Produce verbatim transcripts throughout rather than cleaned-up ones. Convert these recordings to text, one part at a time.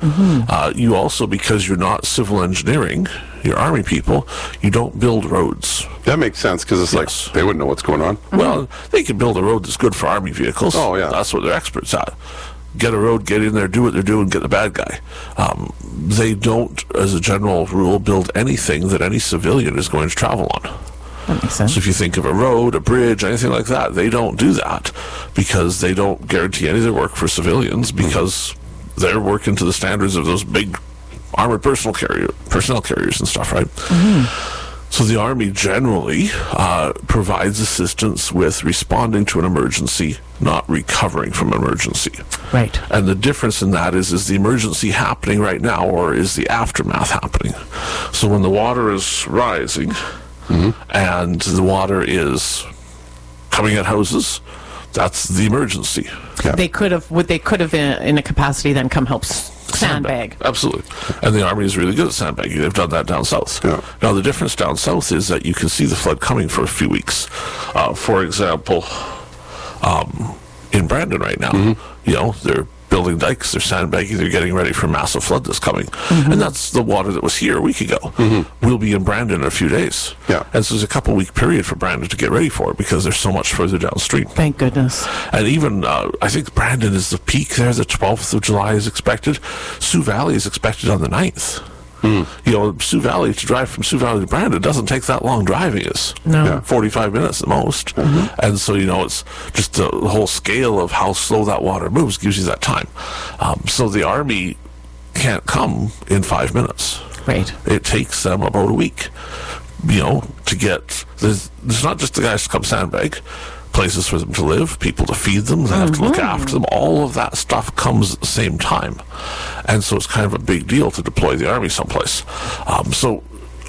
Mm-hmm. Uh, you also, because you're not civil engineering, you're Army people, you don't build roads. That makes sense, because it's Yes. like they wouldn't know what's going on. Well, they can build a road that's good for Army vehicles. Oh, yeah. That's what they're experts at. Get a road, get in there, do what they're doing, get the bad guy. Um, they don't, as a general rule, build anything that any civilian is going to travel on. That makes sense. So if you think of a road, a bridge, anything like that, they don't do that because they don't guarantee any of their work for civilians because they're working to the standards of those big armored personal carrier, personnel carriers and stuff, right? Mm-hmm. So the Army generally uh, provides assistance with responding to an emergency, not recovering from an emergency. Right. And the difference in that is, is the emergency happening right now, or is the aftermath happening? So when the water is rising, mm-hmm. and the water is coming at houses, that's the emergency. Yeah. They could have, would they could have in, in a capacity then come help s- sandbag. Absolutely. And the Army is really good at sandbagging. They've done that down south. Yeah. Now, the difference down south is that you can see the flood coming for a few weeks. Uh, for example, um, in Brandon right now, mm-hmm. you know, they're building dikes, they're sandbagging, they're getting ready for a massive flood that's coming. Mm-hmm. And that's the water that was here a week ago. Mm-hmm. We'll be in Brandon in a few days. Yeah. And so there's a couple week period for Brandon to get ready for it because there's so much further downstream. Thank goodness. And even, uh, I think Brandon is the peak there, the twelfth of July is expected. Sioux Valley is expected on the ninth. Mm. You know, Sioux Valley, to drive from Sioux Valley to Brandon doesn't take that long driving. It's No. Yeah. forty-five minutes at most. Mm-hmm. And so, you know, it's just the whole scale of how slow that water moves gives you that time. Um, so the Army can't come in five minutes. Right. It takes them about a week, you know, to get, there's, there's not just the guys to come sandbag, places for them to live, people to feed them, they have mm-hmm. to look after them. All of that stuff comes at the same time. And so it's kind of a big deal to deploy the Army someplace. Um, so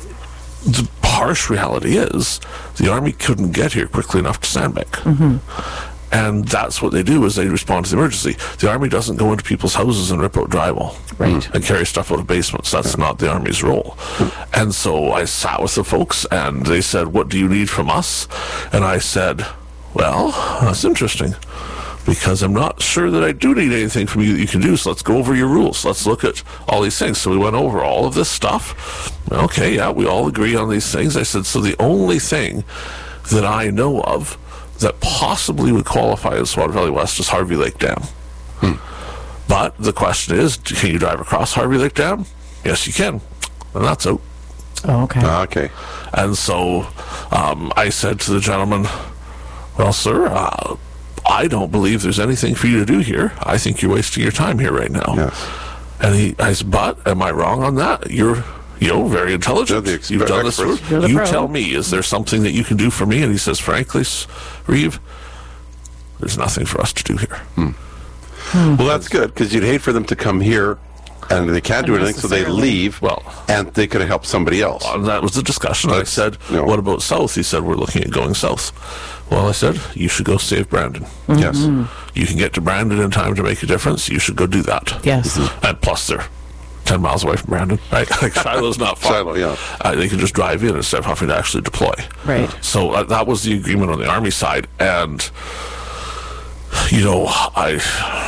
the harsh reality is the Army couldn't get here quickly enough to sandbag. Mm-hmm. And that's what they do, is they respond to the emergency. The Army doesn't go into people's houses and rip out drywall. Right. And carry stuff out of basements. That's yeah. not the Army's role. And so I sat with the folks and they said, what do you need from us? And I said, well, that's interesting, because I'm not sure that I do need anything from you that you can do, so let's go over your rules. Let's look at all these things. So we went over all of this stuff. Okay, yeah, we all agree on these things. I said, so the only thing that I know of that possibly would qualify as Swan Valley West is Harvey Lake Dam. Hmm. But the question is, can you drive across Harvey Lake Dam? Yes, you can. And that's out. Oh, okay. Okay. And so um, I said to the gentleman, well, sir, uh, I don't believe there's anything for you to do here. I think you're wasting your time here right now. Yes. And he, I said, but am I wrong on that? You're, you know, very intelligent. You're the exper- You've done this work. You're the You pro. tell me, is there something that you can do for me? And he says, frankly, Reeve, there's nothing for us to do here. Hmm. Hmm. Well, that's good, because you'd hate for them to come here and they can't do anything, so they leave, well, and they could have helped somebody else. And that was the discussion. I said, you know, what about south? He said, we're looking at going south. Well, I said, you should go save Brandon. Mm-hmm. Yes. You can get to Brandon in time to make a difference. You should go do that. Yes. Mm-hmm. And plus, they're ten miles away from Brandon, right? Like Shiloh's not far. Shiloh, yeah. Uh, they can just drive in instead of having to actually deploy. Right. So uh, that was the agreement on the Army side. And, you know, I,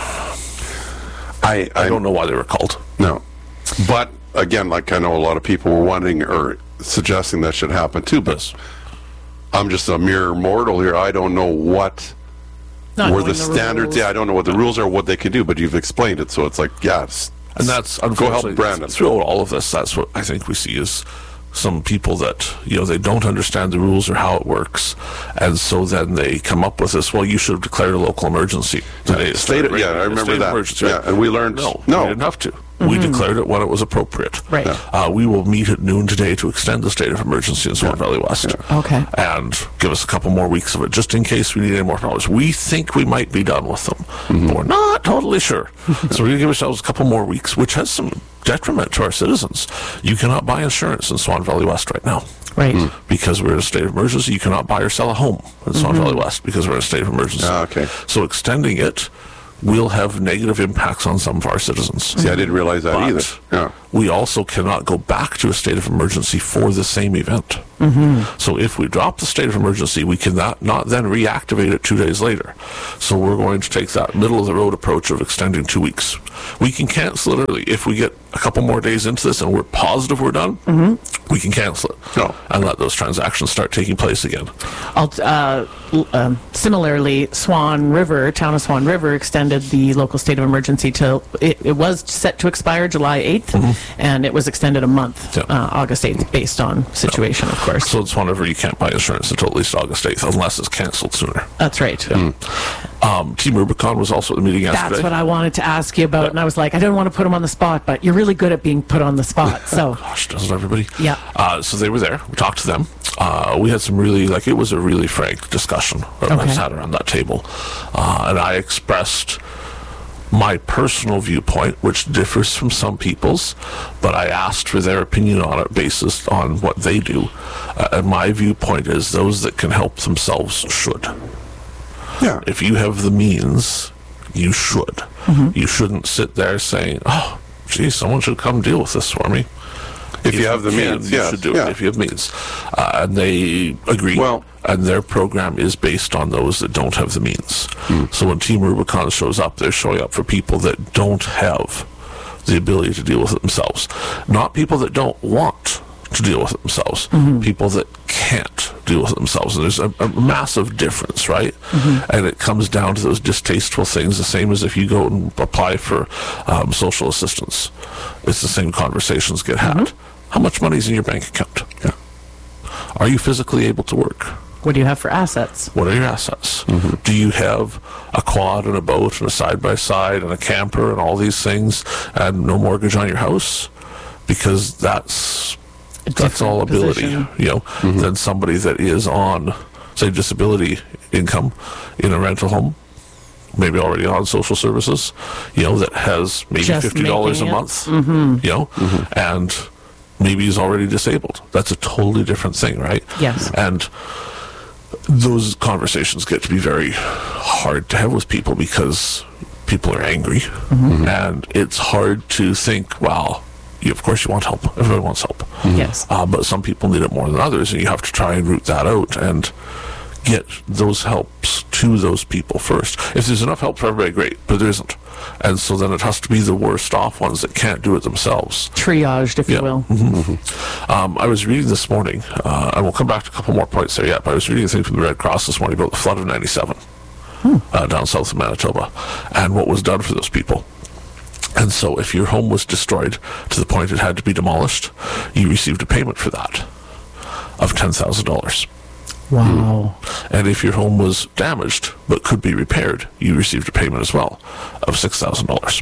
I, I don't know why they were called. No. But, again, like I know a lot of people were wanting or suggesting that should happen too, but Yes. I'm just a mere mortal here. I don't know what Not were knowing the standards. rules. Yeah, I don't know what the rules are, what they can do, but you've explained it, so it's like, yeah, it's, And that's, go help unfortunately, Brandon. throughout all of this, that's what I think we see is some people that, you know, they don't understand the rules or how it works. And so then they come up with this, well, you should have declared a local emergency. Today is State, started yeah, I regular remember state that. emergency, Yeah, right? and we learned, No, no. we didn't have to. We declared it when it was appropriate. Right. Yeah. Uh, we will meet at noon today to extend the state of emergency in Swan Valley West. Okay. And give us a couple more weeks of it, just in case we need any more powers. We think we might be done with them, mm-hmm. but we're not totally sure. So we're going to give ourselves a couple more weeks, which has some detriment to our citizens. You cannot buy insurance in Swan Valley West right now. Right. Mm. Because we're in a state of emergency. You cannot buy or sell a home in Swan mm-hmm. Valley West because we're in a state of emergency. Ah, okay. So extending it will have negative impacts on some of our citizens. See, I didn't realize that But either. Yeah. we also cannot go back to a state of emergency for the same event. So if we drop the state of emergency, we cannot not then reactivate it two days later. So we're going to take that middle of the road approach of extending two weeks. We can cancel it early. If we get a couple more days into this and we're positive we're done, we can cancel it No. and let those transactions start taking place again. Alt- uh, l- um, similarly, Swan River, town of Swan River, extended the local state of emergency till it, it was set to expire July eighth, and it was extended a month, Yeah. uh, August eighth, based on situation, of course. So it's whenever you can't buy insurance until at least August eighth, unless it's canceled sooner. That's right. Um, Team Rubicon was also at the meeting yesterday. That's what I wanted to ask you about, and I was like, I didn't want to put him on the spot, but you're really good at being put on the spot. So, Gosh, doesn't everybody? Yeah. Uh, so they were there. We talked to them. Uh, we had some really, like, it was a really frank discussion. that Okay. I sat around that table. Uh, and I expressed my personal viewpoint, which differs from some people's, but I asked for their opinion on it based on what they do. Uh, and my viewpoint is those that can help themselves should. Yeah. If you have the means, you should. You shouldn't sit there saying, oh, gee, someone should come deal with this for me. If you have the can, means, you yes, should do yeah. it if you have means. Uh, and they agree. Well- and their program is based on those that don't have the means. Hmm. So when Team Rubicon shows up, they're showing up for people that don't have the ability to deal with it themselves. Not people that don't want to deal with it themselves. People that can't deal with it themselves. And there's a, a massive difference, right? And it comes down to those distasteful things, the same as if you go and apply for um, social assistance. It's the same conversations get had. How much money's in your bank account? Yeah. Are you physically able to work? what do you have for assets? What are your assets? Do you have a quad and a boat and a side-by-side and a camper and all these things and no mortgage on your house? Because that's A that's all different ability, position. you know, than somebody that is on, say, disability income in a rental home, maybe already on social services, you know, that has maybe Just fifty dollars a making it. month, you know, and maybe is already disabled. That's a totally different thing, right? Yes. And those conversations get to be very hard to have with people because people are angry, and it's hard to think, well, you, of course you want help. Everyone wants help. Yes. Uh, but some people need it more than others, and you have to try and root that out and get those helps to those people first. If there's enough help for everybody, great, but there isn't. And so then it has to be the worst off ones that can't do it themselves. Triaged, if Yeah. you will. Um, I was reading this morning, uh, and we'll come back to a couple more points there yet, but I was reading a thing from the Red Cross this morning about the flood of ninety-seven uh, down south of Manitoba and what was done for those people. And so if your home was destroyed to the point it had to be demolished, you received a payment for that of ten thousand dollars. Wow. And if your home was damaged but could be repaired, you received a payment as well of six thousand dollars.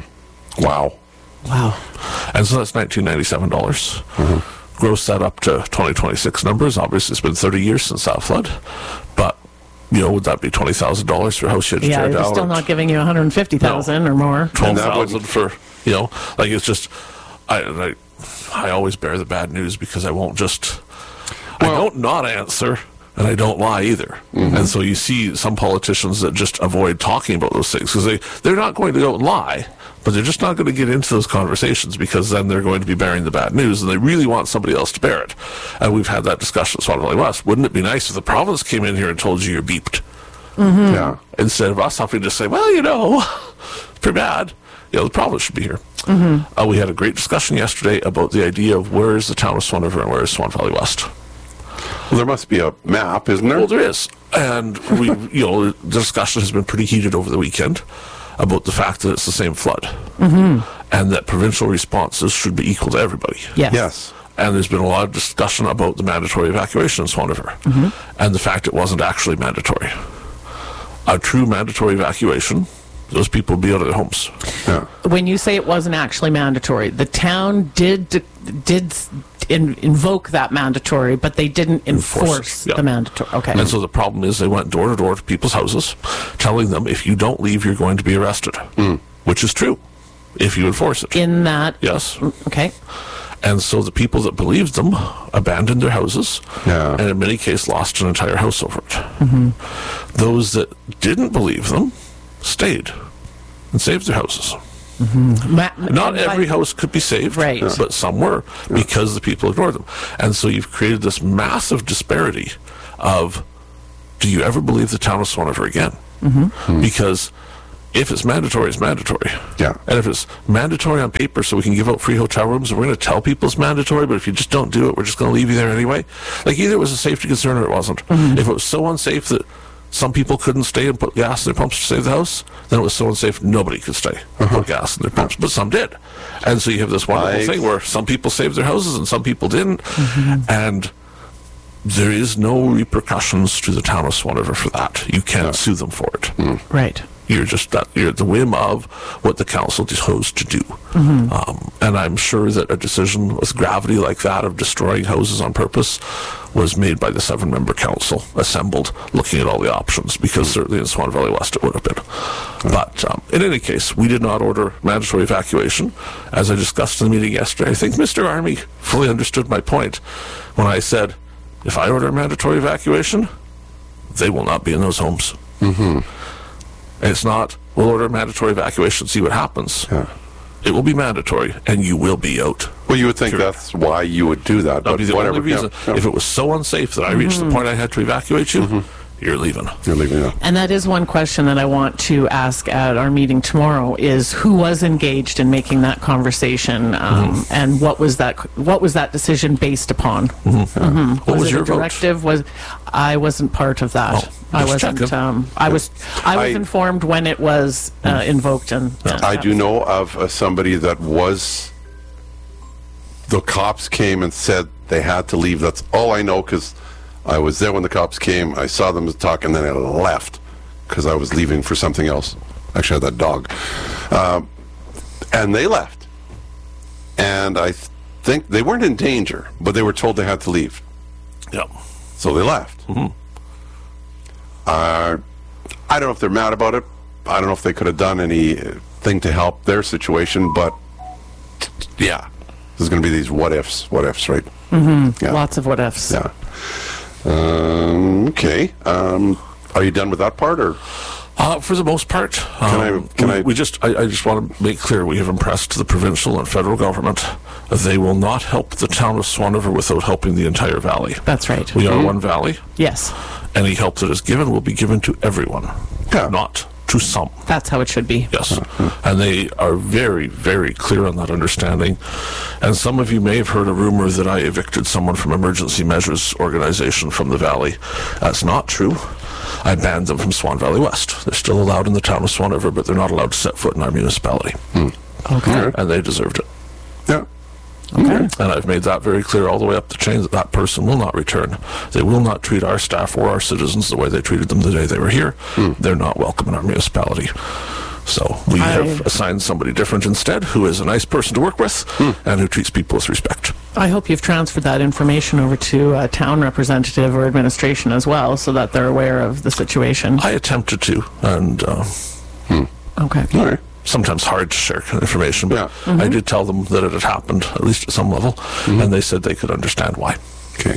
Wow. Wow. And so that's nineteen ninety-seven dollars. Gross that up to twenty twenty-six numbers. Obviously, it's been thirty years since that flood. But, you know, would that be twenty thousand dollars for a house you had to Yeah, tear they're down? still or not giving you one hundred fifty thousand or more. twelve And that thousand for, you know, like it's just, I, I, I always bear the bad news because I won't just, I Well- don't not answer. And I don't lie either. And so you see some politicians that just avoid talking about those things because they, they're not going to go and lie, but they're just not going to get into those conversations because then they're going to be bearing the bad news and they really want somebody else to bear it. And we've had that discussion at Swan Valley West. Wouldn't it be nice if the province came in here and told you you're beeped? Yeah. Instead of us having to say, well, you know, it's pretty bad. You know, the province should be here. Uh, we had a great discussion yesterday about the idea of where is the town of Swan River and where is Swan Valley West. Well, there must be a map, isn't there? Well, there is. And we, you know, the discussion has been pretty heated over the weekend about the fact that it's the same flood. And that provincial responses should be equal to everybody. Yes. Yes. And there's been a lot of discussion about the mandatory evacuation in Swan River and the fact it wasn't actually mandatory. A true mandatory evacuation, those people would be out of their homes. Yeah. When you say it wasn't actually mandatory, the town did did in, invoke that mandatory, but they didn't enforce, Enforce it, yeah. the mandatory. Okay. And so the problem is they went door to door to people's houses, telling them if you don't leave, you're going to be arrested, which is true if you enforce it. in that. Yes. Okay. And so the people that believed them abandoned their houses Yeah. and in many cases lost an entire house over it. Those that didn't believe them stayed. and saved their houses. Ma- Not and every by- house could be saved, Right. Yeah. but some were because the people ignored them. And so you've created this massive disparity of, do you ever believe the town of Swan River again? Mm-hmm. Because if it's mandatory, it's mandatory. Yeah. And if it's mandatory on paper so we can give out free hotel rooms, we're going to tell people it's mandatory, but if you just don't do it, we're just going to leave you there anyway. Like, either it was a safety concern or it wasn't. Mm-hmm. If it was so unsafe that some people couldn't stay and put gas in their pumps to save the house, then it was so unsafe nobody could stay and put gas in their pumps, but some did. And so you have this wonderful I- thing where some people saved their houses and some people didn't, and there is no repercussions to the town of Swan River for that. You can't sue them for it. Right. You're just that you're at the whim of what the council chose to do. Mm-hmm. Um, and I'm sure that a decision with gravity like that of destroying houses on purpose was made by the seven-member council assembled, looking at all the options, because mm-hmm. certainly in Swan Valley West it would have been. Mm-hmm. But um, in any case, we did not order mandatory evacuation. As I discussed in the meeting yesterday, I think Mister Army fully understood my point when I said, if I order mandatory evacuation, they will not be in those homes. Mm-hmm. It's not, we'll order mandatory evacuation, see what happens. Yeah. It will be mandatory, and you will be out. Well, you would think Period. that's why you would do that. That But would be the whatever. only reason. Yeah, yeah. If it was so unsafe that I reached the point I had to evacuate you, you're leaving. You're leaving out. And that is one question that I want to ask at our meeting tomorrow: is who was engaged in making that conversation, um, Mm-hmm. and what was that? What was that decision based upon? Mm-hmm. What was, it your a directive? Was I wasn't part of that. Oh, I just wasn't. checking. Um, I was. I was I- informed when it was uh, invoked, and uh, I that do was- know of uh, somebody that was. The cops came and said they had to leave. That's all I know, because I was there when the cops came. I saw them talk, and then I left because I was leaving for something else. Actually, I had that dog, um, and they left. And I th- think they weren't in danger, but they were told they had to leave, Yeah. so they left. Mm-hmm. Uh, I don't know if they're mad about it. I don't know if they could have done anything to help their situation, but yeah, there's going to be these what ifs, what ifs, right? Mm-hmm. Yeah. Lots of what ifs. Yeah. Um, okay. Um, are you done with that part, or? Uh, for the most part, I- um, can we, I- we just I, I just want to make clear we have impressed the provincial and federal government that they will not help the town of Swan River without helping the entire valley. That's right. We are one valley. Yes, Any help that is given will be given to everyone, Yeah. not to some. that's how it should be. Yes. And they are very, very clear on that understanding. And some of you may have heard a rumor that I evicted someone from Emergency Measures Organization from the Valley. That's not true. I banned them from Swan Valley West. They're still allowed in the town of Swan River, but they're not allowed to set foot in our municipality. Okay. And they deserved it. Yeah. Okay. And I've made that very clear all the way up the chain that that person will not return. They will not treat our staff or our citizens the way they treated them the day they were here. They're not welcome in our municipality. So we I- have assigned somebody different instead, who is a nice person to work with and who treats people with respect. I hope you've transferred that information over to a town representative or administration as well, so that they're aware of the situation. I attempted to, and uh, Okay. All right. sometimes hard to share information, but Yeah. I did tell them that it had happened, at least at some level, and they said they could understand why. Okay.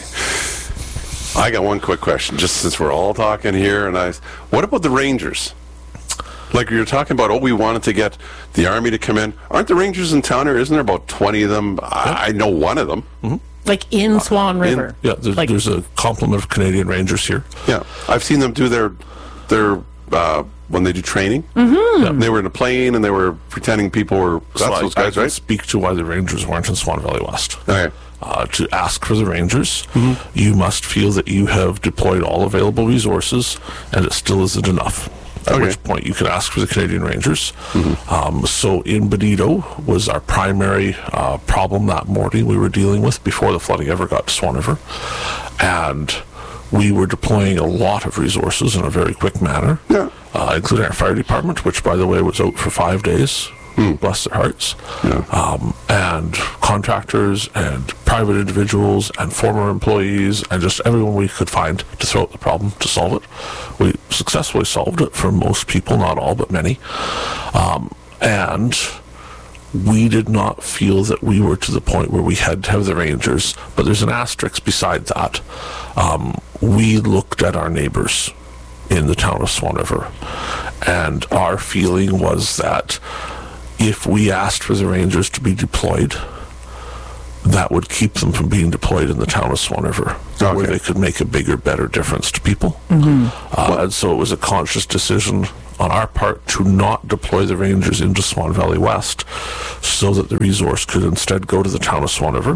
I got one quick question, just since we're all talking here, and I. What about the Rangers? Like you're talking about, oh, we wanted to get the Army to come in. Aren't the Rangers in town here? Isn't there about twenty of them? I, I know one of them. Like in Swan River. Yeah, there's, Like- there's a complement of Canadian Rangers here. Yeah, I've seen them do their their uh, when they do training. Mm-hmm. Yeah. They were in a plane and they were pretending people were. That's So I- those I guys, can right? speak to why the Rangers weren't in Swan Valley West. Okay. Uh, to ask for the Rangers, you must feel that you have deployed all available resources, and it still isn't enough. At Okay. which point you can ask for the Canadian Rangers. Um, so in Bonito was our primary uh, problem that morning we were dealing with before the flooding ever got to Swan River. And we were deploying a lot of resources in a very quick manner, Yeah. uh, including our fire department, which, by the way, was out for five days. Bless their hearts. Yeah. Um, and contractors and private individuals and former employees and just everyone we could find to throw at the problem to solve it. We successfully solved it for most people, not all, but many. Um, and we did not feel that we were to the point where we had to have the Rangers, but there's an asterisk beside that. Um, we looked at our neighbors in the town of Swan River. And our feeling was that if we asked for the Rangers to be deployed, that would keep them from being deployed in the town of Swan River, Okay. where they could make a bigger, better difference to people. Mm-hmm. Uh, and so it was a conscious decision on our part to not deploy the Rangers into Swan Valley West so that the resource could instead go to the town of Swan River.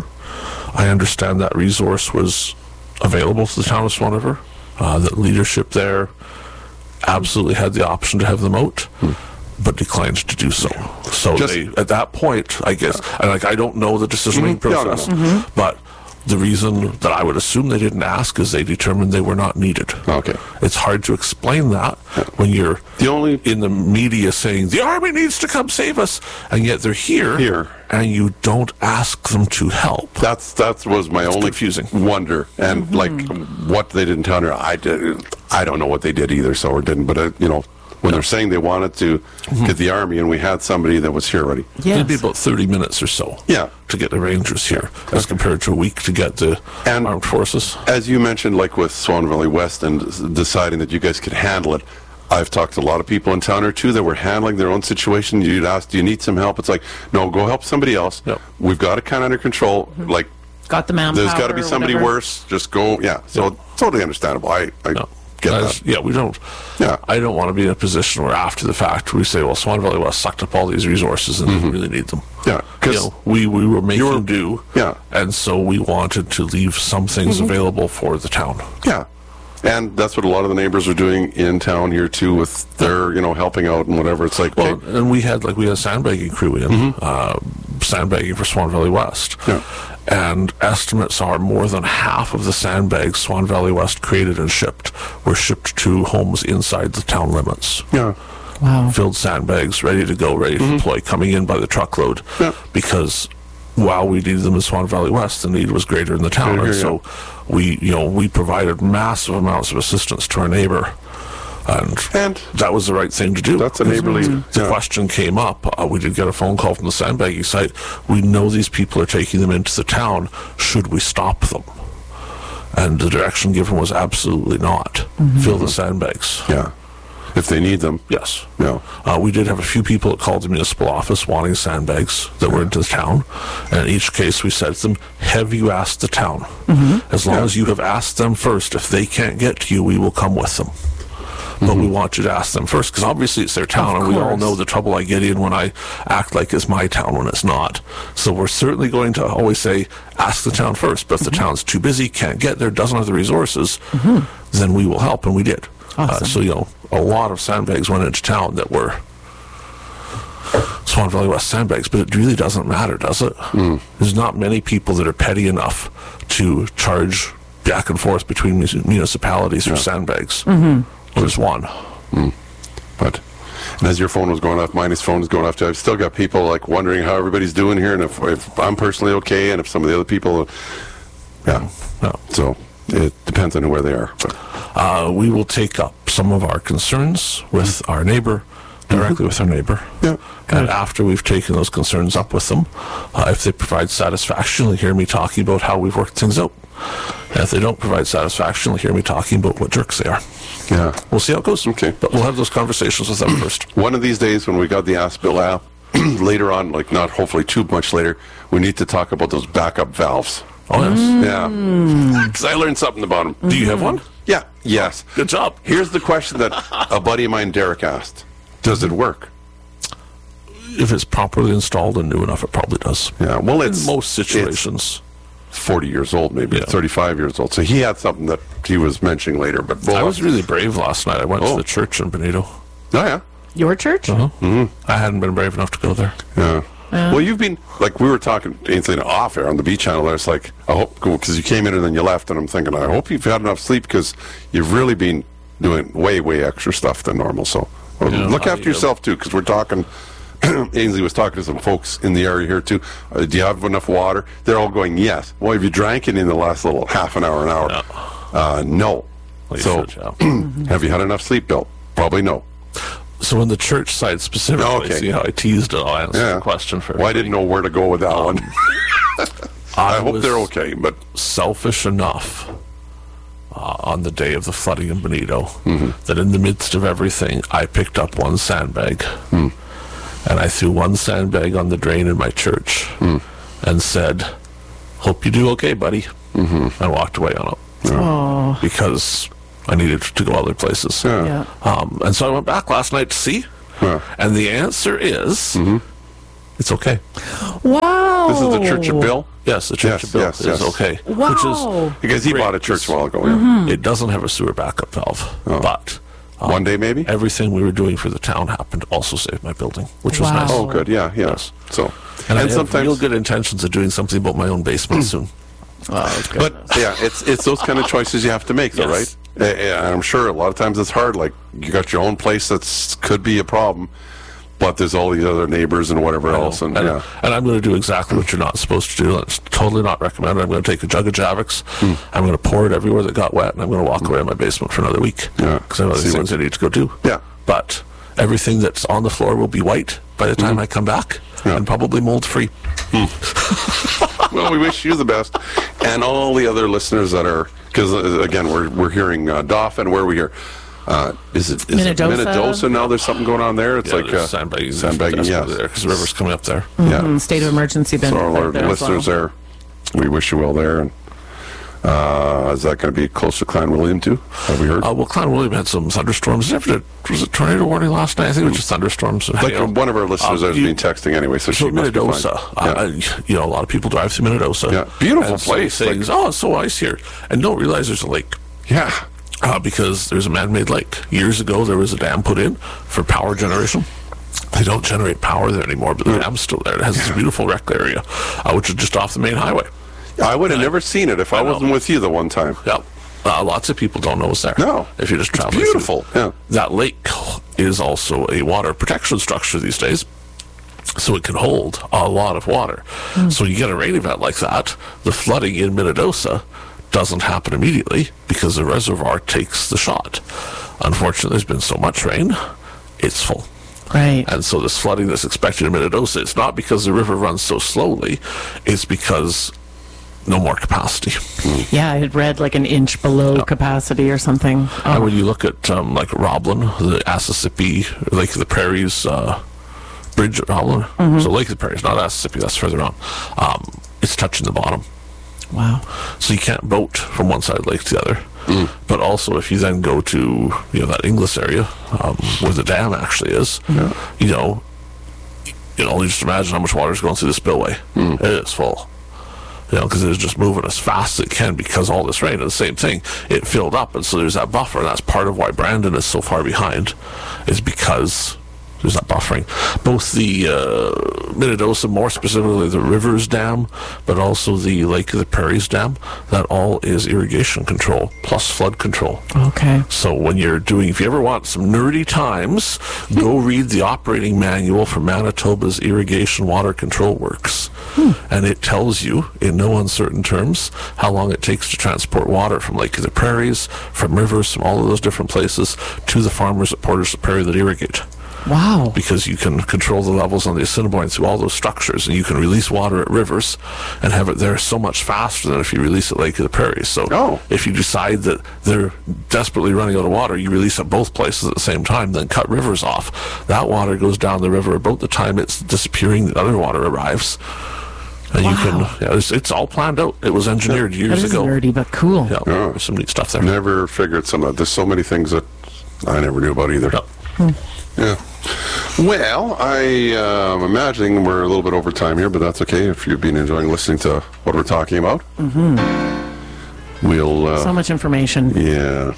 I understand that resource was available to the town of Swan River, uh, that leadership there absolutely had the option to have them out, hmm. but declined to do so. So Just- they, at that point, I guess, and like I don't know the decision-making Mhm. Yeah, no, process, no. Mm-hmm. but the reason that I would assume they didn't ask is they determined they were not needed. Okay. It's hard to explain that when you're The only- in the media saying the army needs to come save us, and yet they're here, Here. and you don't ask them to help. That's that was my only confusing. wonder, and like what they did in town. I did. I don't know what they did either, so or didn't. But uh, you know, when they're saying they wanted to get the army, and we had somebody that was here already. Yes. It'd be about thirty minutes or so Yeah. to get the Rangers here, as compared to a week to get the And- armed forces. As you mentioned, like with Swan Valley West and s- deciding that you guys could handle it, I've talked to a lot of people in town or two that were handling their own situation. You'd ask, do you need some help? It's like, no, go help somebody else. Yep. We've got it kind of under control. Like, Got the manpower. there's got to be or somebody whatever. worse. Just go. Yeah. So totally understandable. I, I No. get As- that. Yeah, we don't. Yeah. I don't want to be in a position where after the fact we say, well, Swan Valley West sucked up all these resources and didn't really need them. Yeah, You 'cause know, we, we were making were- do. yeah. And so we wanted to leave some things available for the town. Yeah. And that's what a lot of the neighbors are doing in town here too, with their, you know, helping out and whatever. It's like, Well, okay, and we had like we had a sandbagging crew in, uh, sandbagging for Swan Valley West, Yeah. and estimates are more than half of the sandbags Swan Valley West created and shipped were shipped to homes inside the town limits. yeah, Wow. Filled sandbags, ready to go, ready to deploy, coming in by the truckload, Yeah. because while we needed them in Swan Valley West, the need was greater in the town, Here, and here, so we, you know, we provided massive amounts of assistance to our neighbor. And, And that was the right thing to do. that's a neighborly. The yeah. question came up. Uh, we did get a phone call from the sandbagging site. We know these people are taking them into the town. Should we stop them? And the direction given was absolutely not. Fill the sandbags. Yeah. If they need them. Yes. Yeah. Uh, we did have a few people that called the municipal office wanting sandbags that were into the town. And in each case, we said to them, have you asked the town? As long Yeah. as you have asked them first, if they can't get to you, we will come with them. But we want you to ask them first, because obviously it's their town, Of and we all course. know the trouble I get in when I act like it's my town when it's not. So we're certainly going to always say, ask the town first. But if the town's too busy, can't get there, doesn't have the resources, then we will help, and we did. Uh, Awesome. so, you know, a lot of sandbags went into town that were Swan Valley West sandbags, but it really doesn't matter, does it? There's not many people that are petty enough to charge back and forth between mus- municipalities for sandbags. Mm-hmm. There's one. But and as your phone was going off, mine his phone is going off too. I've still got people like wondering how everybody's doing here, and if, if I'm personally okay, and if some of the other people, yeah. No. So it depends on where they are. But Uh, we will take up some of our concerns with our neighbor, directly with our neighbor. Yeah. And after we've taken those concerns up with them, uh, if they provide satisfaction, they'll hear me talking about how we've worked things out. And if they don't provide satisfaction, they'll hear me talking about what jerks they are. yeah. We'll see how it goes. Okay. But we'll have those conversations with them first. One of these days when we got the Ask Bill app, later on, like not hopefully too much later, we need to talk about those backup valves. Oh, yes. Yeah. Because I learned something about them. Do you have one? Yeah. Yes. Good job. Here's the question that a buddy of mine, Derek, asked. Does it work? If it's properly installed and new enough, it probably does. Yeah. Well, In it's most situations. it's forty years old, maybe Yeah. thirty-five years old. So he had something that he was mentioning later. But I was really brave last night. I went Oh. to the church in Benito. Oh yeah. Your church? Uh-huh. I hadn't been brave enough to go there. Yeah. Well, you've been like we were talking Ainsley off air on the B channel. I was like, I hope because you came in and then you left, and I'm thinking, I hope you've had enough sleep because you've really been doing way, way extra stuff than normal. So well, Yeah, look I, after yourself too, because we're talking. Ainsley was talking to some folks in the area here too. Uh, do you have enough water? They're all going, yes. Well, have you drank it in the last little half an hour, an hour? No. Uh, no. Well, you so, should, yeah. have you had enough sleep, Bill? Probably no. So in the church side specifically, Okay. see how I teased it? I'll answer Yeah. the question for Well, I didn't know where to go with that one. I, hope was they're okay, but selfish enough uh, on the day of the flooding in Bonito, that in the midst of everything, I picked up one sandbag, and I threw one sandbag on the drain in my church, and said, "Hope you do okay, buddy," and walked away on it. Oh, Because I needed to go other places. Yeah. yeah. Um, and so I went back last night to see, Yeah. and the answer is, it's okay. Wow. This is the Church of Bill? Yes, the Church Yes, of Bill yes, is yes. okay. Wow. Which is Because he great, bought a church a while ago. Mm-hmm. Yeah. It doesn't have a sewer backup valve, but um, One day, maybe? everything we were doing for the town happened to also save my building, which was Wow. nice. Oh, good. Yeah, yeah. Yes. So, And, I have sometimes, real good intentions of doing something about my own basement soon. Oh, but yeah, it's it's those kind of choices you have to make, though, Yes. right? Uh, yeah, I'm sure a lot of times it's hard. Like you got your own place that's could be a problem, but there's all the other neighbors and whatever I know. else, and and, yeah, and I'm going to do exactly what you're not supposed to do. It's totally not recommended. I'm going to take a jug of Javix. I'm going to pour it everywhere that got wet, and I'm going to walk away in my basement for another week. Yeah. Because I know See there's what- things I need to go do. Yeah. But everything that's on the floor will be white by the time I come back, Yeah. and probably mold free. Well, we wish you the best, and all the other listeners that are, because uh, again, we're we're hearing uh, Dauphin. Where are we here? Uh, is it is Minnedosa. it Minnedosa now? There's something going on there. It's Yeah, like there's uh, sandbagging, sandbagging, yes. there because the river's coming up there. yeah. Mm, state of emergency been So all our declared there as listeners well. there, we wish you well there. And uh, is that going to be close to Clan William too? Have we heard? Uh, well, Clan William had some thunderstorms. Never did, was it tornado warning last night? I think it was just thunderstorms. like You know, one of our listeners uh, has you- been texting anyway, so she So must be fine. Minnedosa, Yeah. uh, you know, a lot of people drive through Minnedosa. Yeah. Beautiful and say place, like- Things, oh, it's so nice here, and don't realize there's a lake. Yeah. Uh, because there's a man-made lake. Years ago, there was a dam put in for power generation. They don't generate power there anymore, but the dam's still there. It has this beautiful rec area, uh, which is just off the main highway. I would have never seen it if I, I know. wasn't with you the one time. Yeah. Uh, lots of people don't know it's there. No. If you just It's travel. beautiful. through. Yeah. That lake is also a water protection structure these days. So it can hold a lot of water. So when you get a rain event like that, the flooding in Minnedosa doesn't happen immediately because the reservoir takes the shot. Unfortunately, there's been so much rain, it's full. Right. And so this flooding that's expected in Minnedosa, it's not because the river runs so slowly, it's because no more capacity. Yeah, I had read like an inch below capacity or something. And Oh, when you look at um, like Roblin, the Assissippi, Lake of the Prairies uh, bridge at Roblin, so Lake of the Prairies, not Assissippi, that's further on, um, it's touching the bottom. wow. So you can't boat from one side of the lake to the other. But also, if you then go to you know that Inglis area um, where the dam actually is, you know, you know, you just imagine how much water is going through the spillway. It is full. You know, because it is just moving as fast as it can because all this rain. And the same thing, it filled up, and so there's that buffer, and that's part of why Brandon is so far behind, is because there's that buffering. Both the uh, Minnedosa, more specifically the Rivers Dam, but also the Lake of the Prairies Dam, that all is irrigation control plus flood control. Okay. So when you're doing, if you ever want some nerdy times, go read the operating manual for Manitoba's Irrigation Water Control Works. And it tells you, in no uncertain terms, how long it takes to transport water from Lake of the Prairies, from rivers, from all of those different places, to the farmers at Portage la Prairie that irrigate. Wow. Because you can control the levels on the Assiniboine through all those structures, and you can release water at rivers and have it there so much faster than if you release at Lake of the Prairies. So Oh. if you decide that they're desperately running out of water, you release at both places at the same time, then cut rivers off. That water goes down the river about the time it's disappearing, the other water arrives. And you can, yeah, it's, it's all planned out. It was engineered That years is ago. nerdy, but cool. Yeah, Yeah. there's some neat stuff there. Never figured some of that. There's so many things that I never knew about either. Yeah. Yeah. Well, I uh, am imagining we're a little bit over time here, but that's okay if you've been enjoying listening to what we're talking about. Mm-hmm. We'll. Uh, So much information. yeah.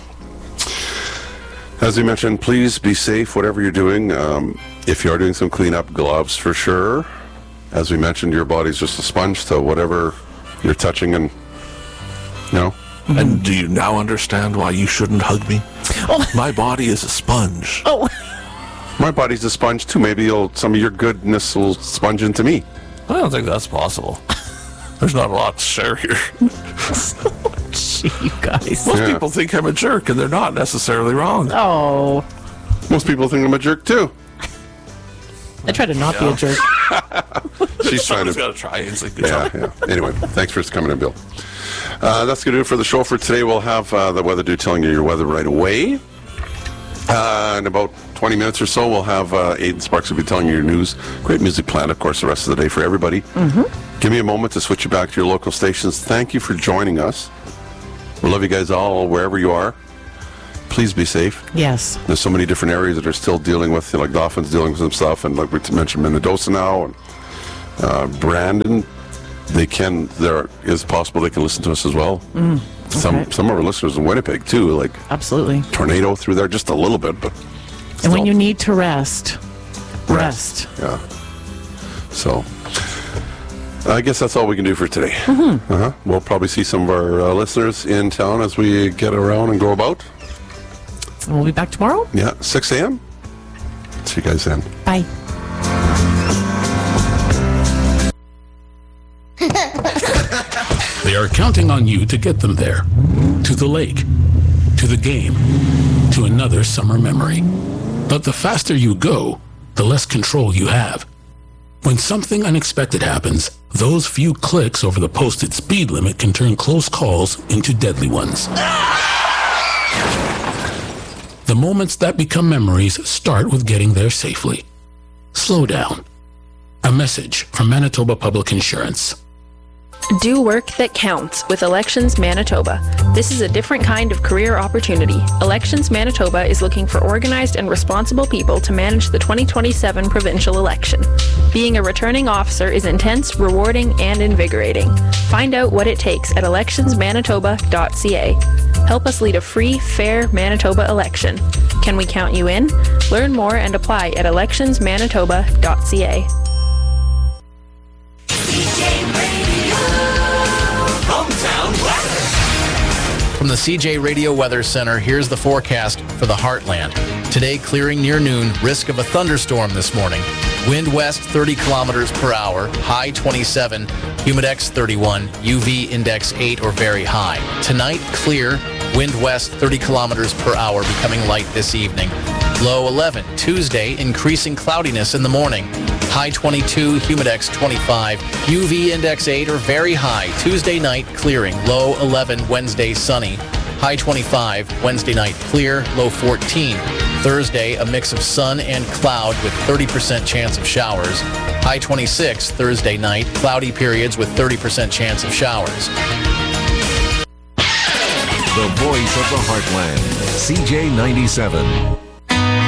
As we mentioned, please be safe, whatever you're doing. Um, if you are doing some cleanup, gloves for sure. As we mentioned, your body's just a sponge to whatever you're touching, and you know. And do you now understand why you shouldn't hug me? Oh. My body is a sponge. Oh, My body's a sponge too. Maybe you'll, some of your goodness will sponge into me. I don't think that's possible. There's not a lot to share here. gee, you guys. Most Yeah. people think I'm a jerk, and they're not necessarily wrong. Oh, Most people think I'm a jerk too. I try to not be Yeah. a jerk. She's trying Someone's to. got to try. It's like, good Yeah, job. yeah. Anyway, thanks for coming in, Bill. Uh, that's going to do it for the show for today. We'll have uh, the Weather Dude telling you your weather right away. Uh, in about twenty minutes or so, we'll have uh, Aiden Sparks will be telling you your news. Great music plan, of course, the rest of the day for everybody. Mm-hmm. Give me a moment to switch you back to your local stations. Thank you for joining us. We love you guys all, wherever you are. Please be safe. Yes. There's so many different areas that are still dealing with, you know, like Dauphin's dealing with some stuff, and like we mentioned, Minnedosa now, and uh, Brandon. They can. There is possible they can listen to us as well. Mm, okay. Some some of our listeners in Winnipeg too, like Absolutely. tornado through there, just a little bit, but. And when still. you need to rest, rest. Yeah. So, I guess that's all we can do for today. Mm-hmm. Uh-huh. We'll probably see some of our uh, listeners in town as we get around and go about. And we'll be back tomorrow. Yeah, six a.m. See you guys then. Bye. They are counting on you to get them there. To the lake. To the game. To another summer memory. But the faster you go, the less control you have. When something unexpected happens, those few clicks over the posted speed limit can turn close calls into deadly ones. The moments that become memories start with getting there safely. Slow down. A message from Manitoba Public Insurance. Do work that counts with Elections Manitoba. This is a different kind of career opportunity. Elections Manitoba is looking for organized and responsible people to manage the twenty twenty-seven provincial election. Being a returning officer is intense, rewarding, and invigorating. Find out what it takes at elections manitoba dot c a. Help us lead a free, fair Manitoba election. Can we count you in? Learn more and apply at elections manitoba dot c a. From the C J Radio Weather Center, here's the forecast for the Heartland. Today, clearing near noon, risk of a thunderstorm this morning. Wind west thirty kilometers per hour, high twenty-seven, humidex thirty-one, U V index eight or very high. Tonight, clear, wind west thirty kilometers per hour, becoming light this evening. Low eleven. Tuesday, increasing cloudiness in the morning. High twenty-two, humidex twenty-five, U V index eight or very high. Tuesday night, clearing. Low eleven, Wednesday, sunny. High twenty-five, Wednesday night, clear. Low fourteen. Thursday, a mix of sun and cloud with thirty percent chance of showers. High twenty-six, Thursday night, cloudy periods with thirty percent chance of showers. The voice of the Heartland, C J ninety-seven.